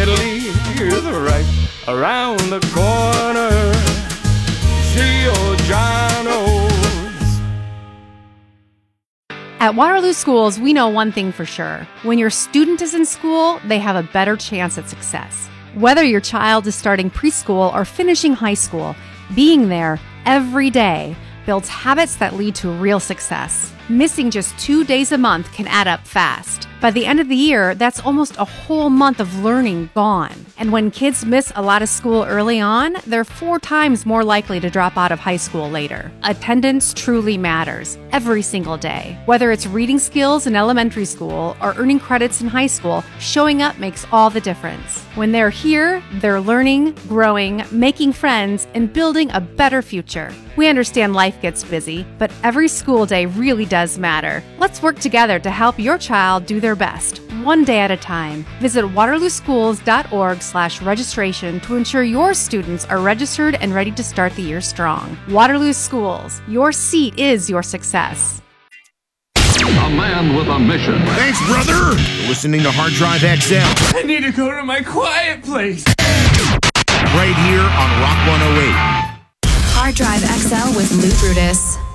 Italy is right around the corner. Giordano's. At Waterloo Schools, we know one thing for sure. When your student is in school, they have a better chance at success. Whether your child is starting preschool or finishing high school, being there every day builds habits that lead to real success. Missing just 2 days a month can add up fast. By the end of the year, that's almost a whole month of learning gone. And when kids miss a lot of school early on, they're 4 times more likely to drop out of high school later. Attendance truly matters every single day. Whether it's reading skills in elementary school or earning credits in high school, showing up makes all the difference. When they're here, they're learning, growing, making friends, and building a better future. We understand life gets busy, but every school day really does matter. Let's work together to help your child do their best, one day at a time. Visit waterlooschools.org/registration to ensure your students are registered and ready to start the year strong. Waterloo Schools, your seat is your success. A man with a mission. Thanks, brother! You're listening to Hard Drive XL. I need to go to my quiet place. Right here on Rock 108. Hard Drive XL with Lou Brutus.